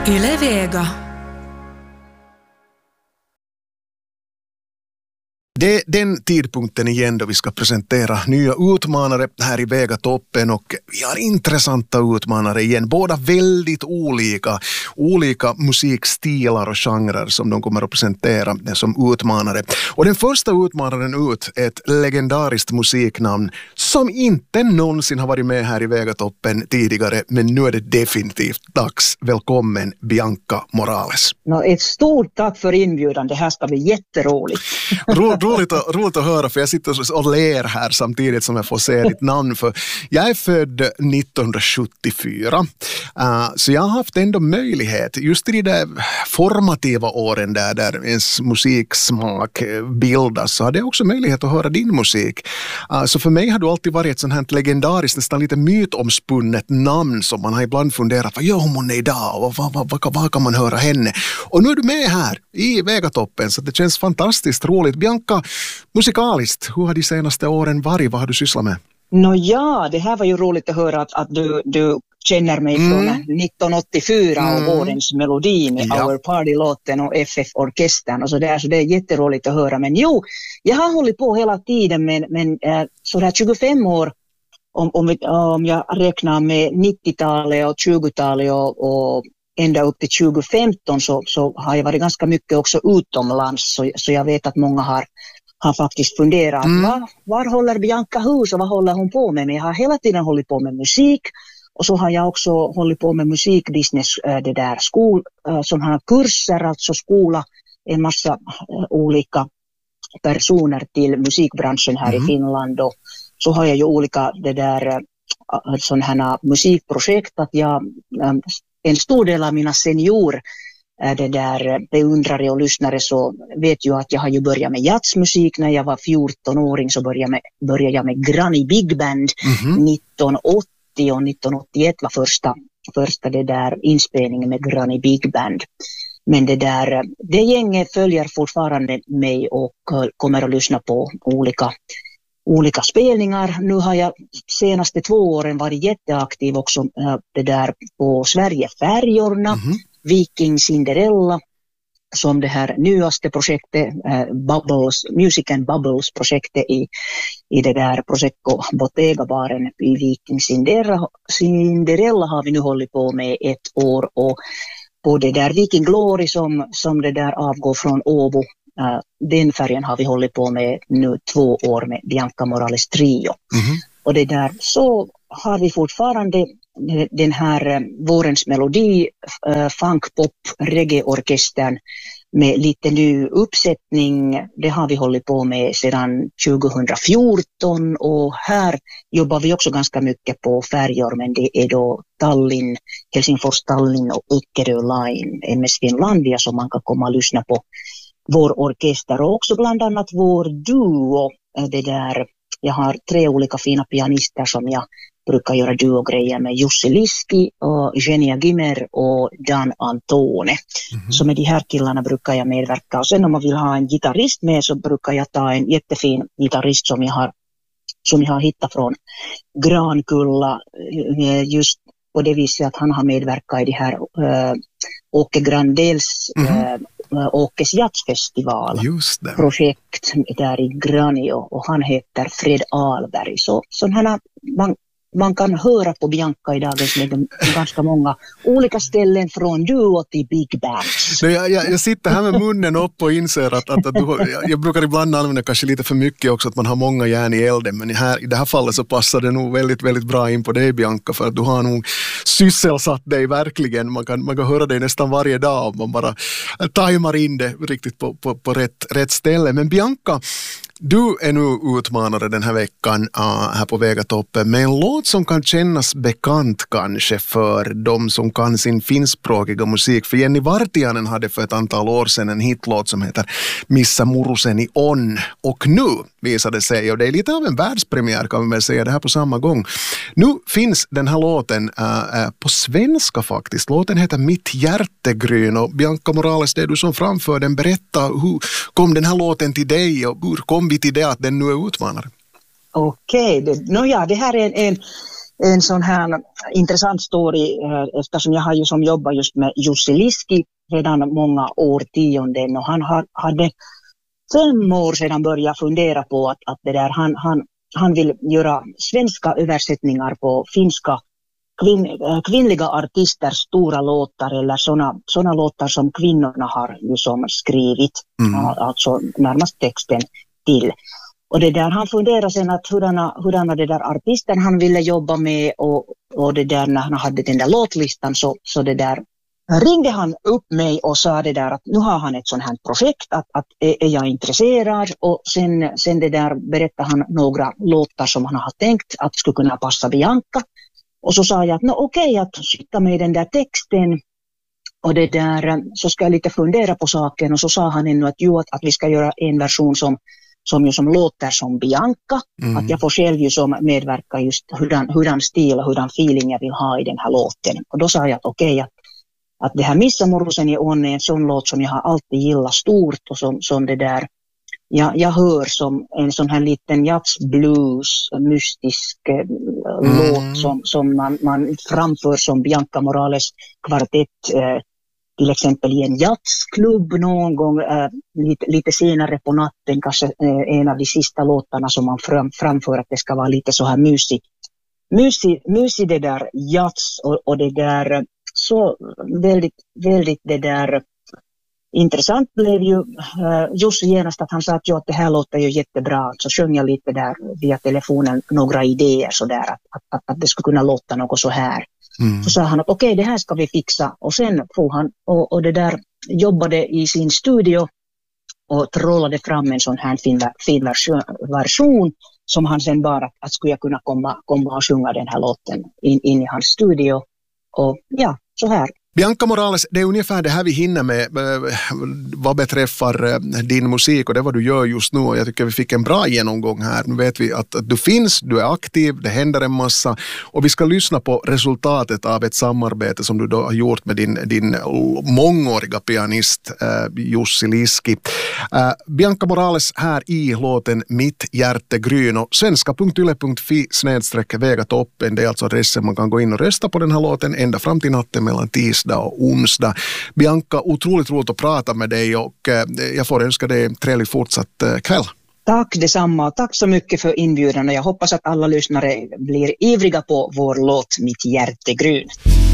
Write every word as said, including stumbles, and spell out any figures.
Yle Vega. Det är den tidpunkten igen då vi ska presentera nya utmanare här i Vegatoppen, och vi har intressanta utmanare igen. Båda väldigt olika, olika musikstilar och genrer som de kommer att presentera som utmanare. Och den första utmanaren ut är ett legendariskt musiknamn som inte någonsin har varit med här i Vegatoppen tidigare, men nu är det definitivt dags. Välkommen Bianca Morales. No, ett stort tack för inbjudan, det här ska bli jätteroligt. Ro- roligt, att, roligt att höra, för jag sitter och ler här samtidigt som jag får säga ditt namn. För jag är född nittonhundrasjuttiofyra, uh, så jag har haft ändå möjlighet just i de där formativa åren där, där ens musiksmak bildas, så hade jag också möjlighet att höra din musik. Uh, så för mig har du alltid varit ett sånt här legendariskt, nästan lite mytomspunnet namn som man har ibland funderat, vad gör hon idag och vad, vad, vad, vad kan man höra henne? Och nu är du med här i Vegatoppen, så det känns fantastiskt roligt. Bianca, musikaliskt, hur har de senaste åren varit? Vad har du sysslat med? Nå ja, det här var ju roligt att höra att, att du, du känner mig mm. från nittonhundraåttiofyra mm. och vårens melodi med ja. Our Party-låten och F F-orkestern och så där, så det är jätteroligt att höra. Men jo, jag har hållit på hela tiden, men, men äh, sådär tjugofem år, om, om, om jag räknar med nittiotalet och tjugotalet och, och ända upp till tjugofemton, så, så har jag varit ganska mycket också utomlands, så, så jag vet att många har har faktiskt funderat, mm. var, var håller Bianca hus och vad håller hon på med? Men jag har hela tiden hållit på med musik, och så har jag också hållit på med musikbusiness, det där skol, som har kurser, alltså skola en massa äh, olika personer till musikbranschen här mm. i Finland, och så har jag ju olika det där äh, sådana här musikprojekt, att jag äh, en stor del av mina senior det där beundrare och lyssnare så vet ju att jag har ju börjat med jazzmusik när jag var fjorton-åring, så började, med, började jag med Granny Big Band mm-hmm. nittonhundraåttio, och nittonhundraåttioett var första, första det där inspelningen med Granny Big Band. Men det där, det gänget följer fortfarande mig och kommer att lyssna på olika olika spelningar. Nu har jag senaste två åren varit jätteaktiv också det där på Sverigefärjorna, mm-hmm. Viking Cinderella, som det här nyaste projektet, eh, Bubbles, Music and Bubbles projektet i, i det där Prosecco Bottega-baren i Viking Cinderella, Cinderella har vi nu hållit på med ett år, och på det där Viking Glory som, som det där avgår från Åbo, uh, den färgen har vi hållit på med nu två år med Bianca Morales Trio. Mm-hmm. Och det där så har vi fortfarande den här vårens melodi, uh, funk, pop, reggae-orkestern med lite ny uppsättning. Det har vi hållit på med sedan tjugofjorton, och här jobbar vi också ganska mycket på färjor, men det är då Tallinn, Helsingfors, Tallinn och Eckerö Line, M S Finlandia, som man kan komma och lyssna på vår orkester, och också bland annat vår duo. Det där, jag har tre olika fina pianister som jag brukar göra duo-grejer med, Jussi Liski och Genia Gimmer och Dan Antone. Mm-hmm. Så med de här killarna brukar jag medverka. Och sen om man vill ha en gitarrist med, så brukar jag ta en jättefin gitarrist som jag har, som jag har hittat från Grankulla, just på det viset att han har medverkat i det här äh, Åke Grandels mm-hmm. äh, Åkes jazzfestival projekt där i Granio, och han heter Fred Ahlberg. Så sådana man Man kan höra på Bianca i dagens läge ganska många olika ställen, från duo till big band. Jag, jag, jag sitter här med munnen upp och inser att, att, att du, jag, jag brukar ibland använda kanske lite för mycket också, att man har många järn i elden, men här, i det här fallet så passar det nog väldigt, väldigt bra in på dig, Bianca, för att du har nog sysselsatt dig verkligen. Man kan, man kan höra dig nästan varje dag om man bara tajmar in det riktigt på, på, på rätt, rätt ställe. Men Bianca, du är nu utmanare den här veckan uh, här på Vegatoppen med en låt som kan kännas bekant kanske för de som kan sin finskspråkiga musik. För Jenny Vartiainen hade för ett antal år sedan en hitlåt som heter Missä Muruseni on. Och nu visade sig, och det är lite av en världspremiär kan man väl säga det här på samma gång. Nu finns den här låten uh, uh, på svenska faktiskt. Låten heter Mitt hjärtegryn, och Bianca Morales, det är du som framför den. Berätta, hur kom den här låten till dig och hur kom vi till det att den nu är utmanare? Okej, okay. no, ja, det här är en, en en sån här intressant story eftersom jag har ju som jobbar just med Jussi Liski redan många årtionden och han har, hade fem år sedan börjat fundera på att, att det där, han, han, han vill göra svenska översättningar på finska kvinn, kvinnliga artisters stora låtar eller såna, såna låtar som kvinnorna har ju som skrivit, mm. alltså närmast texten till. Och det där, han funderade sen att hurdana, hurdana det där artisten han ville jobba med och, och det där när han hade den där låtlistan så, så det där ringde han upp mig och sa det där att nu har han ett sånt här projekt att, att är jag intresserad och sen, sen det där berättade han några låtar som han har tänkt att skulle kunna passa Bianca och så sa jag att no, okej okay, att skicka mig den där texten och det där så ska jag lite fundera på saken och så sa han ännu att jo att, att vi ska göra en version som som ju som låter som Bianca, mm. att jag får själv ju som medverka just hurdan, hurdan stil och hurdan feeling jag vill ha i den här låten. Och då sa jag att okej, okay, att, att det här Missa Morosen i Ån är en sån låt som jag har alltid gillat stort och som, som det där, jag, jag hör som en sån här liten jazzblues, mystisk eh, mm. låt som, som man, man framför som Bianca Morales kvartett eh, till exempel i en jazzklubb någon gång äh, lite, lite senare på natten, kanske äh, en av de sista låtarna som man fram, framför att det ska vara lite så här mysig. Mysig, mysig det där jazz och, och det där så väldigt, väldigt det där intressant blev ju äh, just genast att han sa att, jo, att det här låter ju jättebra. Så sjöng jag lite där via telefonen några idéer så där att, att, att, att det skulle kunna låta något så här. Mm. Så sa han att okej, okay, det här ska vi fixa och sen får han och, och det där jobbade i sin studio och trollade fram en sån här fin, fin version, version som han sen bara att skulle jag kunna komma, komma och sjunga den här låten in, in i hans studio och ja, så här. Bianca Morales, det är ungefär det här vi hinner med äh, vad beträffar äh, din musik och det vad du gör just nu och jag tycker vi fick en bra genomgång här. Nu vet vi att, att du finns, du är aktiv, det händer en massa och vi ska lyssna på resultatet av ett samarbete som du då har gjort med din, din mångåriga pianist äh, Jussi Liski. Äh, Bianca Morales här i låten Mitt hjärte gryn och svenska punkt yle punkt fi snedstreck vegatoppen, det är alltså adressen man kan gå in och rösta på den här låten ända fram till natten mellan tisdag och onsdag. Bianca, otroligt roligt att prata med dig och jag får önska dig en trevlig fortsatt kväll. Tack detsamma och tack så mycket för inbjudan och jag hoppas att alla lyssnare blir ivriga på vår låt Mitt hjärte gryn.